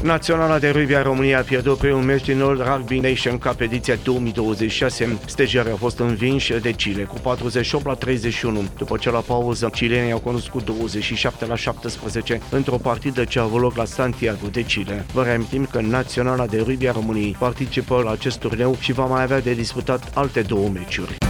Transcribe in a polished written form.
Naționala de rugby a României a pierdut primul meci din World Rugby Nation Cup ediția 2026. Stejarii au fost învinși de Chile cu 48-31. După ce la pauză, chilenii au condus cu 27-17 într-o partidă ce a avut loc la Santiago de Chile. Vă reamintim că Naționala de rugby a României participă la acest turneu și va mai avea de disputat alte două meciuri.